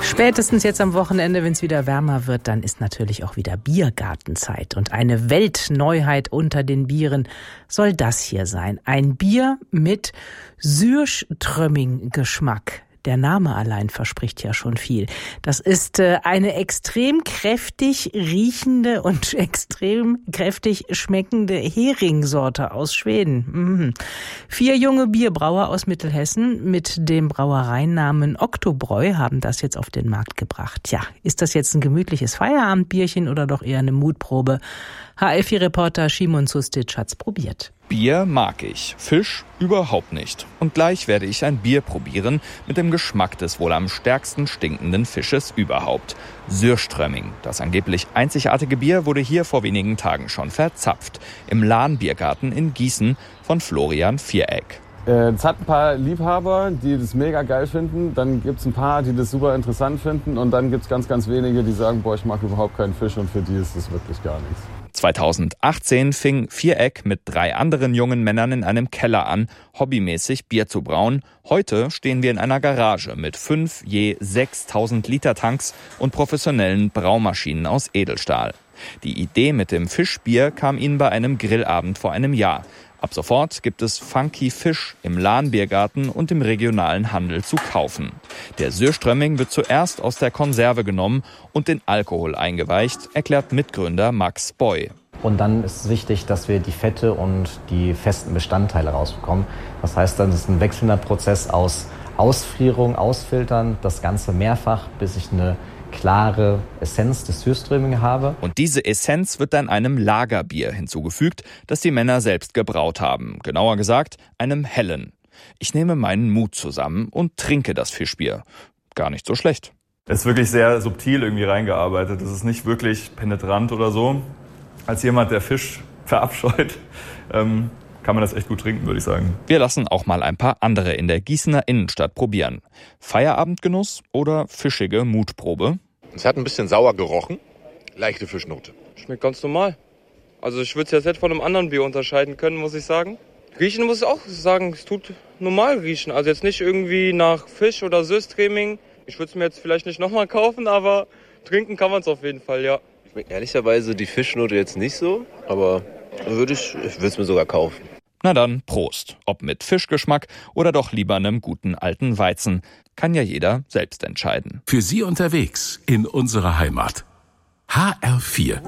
Spätestens jetzt am Wochenende, wenn es wieder wärmer wird, dann ist natürlich auch wieder Biergartenzeit. Und eine Weltneuheit unter den Bieren soll das hier sein. Ein Bier mit Surströmming-Geschmack. Der Name allein verspricht ja schon viel. Das ist eine extrem kräftig riechende und extrem kräftig schmeckende Heringsorte aus Schweden. 4 junge Bierbrauer aus Mittelhessen mit dem Brauereinamen Oktobräu haben das jetzt auf den Markt gebracht. Ja, ist das jetzt ein gemütliches Feierabendbierchen oder doch eher eine Mutprobe? HR4-Reporter Szymon Sustic hat's probiert. Bier mag ich, Fisch überhaupt nicht. Und gleich werde ich ein Bier probieren mit dem Geschmack des wohl am stärksten stinkenden Fisches überhaupt. Surströmming, das angeblich einzigartige Bier, wurde hier vor wenigen Tagen schon verzapft. Im Lahn-Biergarten in Gießen von Florian Viereck. Es hat ein paar Liebhaber, die das mega geil finden. Dann gibt es ein paar, die das super interessant finden. Und dann gibt es ganz, ganz wenige, die sagen, boah, ich mag überhaupt keinen Fisch. Und für die ist das wirklich gar nichts. 2018 fing Viereck mit 3 anderen jungen Männern in einem Keller an, hobbymäßig Bier zu brauen. Heute stehen wir in einer Garage mit 5 je 6.000 Liter Tanks und professionellen Braumaschinen aus Edelstahl. Die Idee mit dem Fischbier kam ihnen bei einem Grillabend vor einem Jahr. Ab sofort gibt es Funky Fisch im Lahn-Biergarten und im regionalen Handel zu kaufen. Der Surströmming wird zuerst aus der Konserve genommen und in Alkohol eingeweicht, erklärt Mitgründer Max Boy. Und dann ist es wichtig, dass wir die Fette und die festen Bestandteile rausbekommen. Das heißt, dann ist ein wechselnder Prozess aus Ausfrierung, Ausfiltern, das Ganze mehrfach, bis ich eine klare Essenz des Surströmming habe. Und diese Essenz wird dann einem Lagerbier hinzugefügt, das die Männer selbst gebraut haben. Genauer gesagt, einem hellen. Ich nehme meinen Mut zusammen und trinke das Fischbier. Gar nicht so schlecht. Es ist wirklich sehr subtil irgendwie reingearbeitet. Es ist nicht wirklich penetrant oder so. Als jemand, der Fisch verabscheut, kann man das echt gut trinken, würde ich sagen. Wir lassen auch mal ein paar andere in der Gießener Innenstadt probieren. Feierabendgenuss oder fischige Mutprobe? Es hat ein bisschen sauer gerochen, leichte Fischnote. Schmeckt ganz normal. Also ich würde es jetzt nicht von einem anderen Bier unterscheiden können, muss ich sagen. Riechen muss ich auch sagen, es tut normal riechen. Also jetzt nicht irgendwie nach Fisch oder Surströmming. Ich würde es mir jetzt vielleicht nicht nochmal kaufen, aber trinken kann man es auf jeden Fall, ja. Schmeckt ehrlicherweise die Fischnote jetzt nicht so, aber ich würde es mir sogar kaufen. Na dann, Prost. Ob mit Fischgeschmack oder doch lieber einem guten alten Weizen, kann ja jeder selbst entscheiden. Für Sie unterwegs in unserer Heimat. HR4.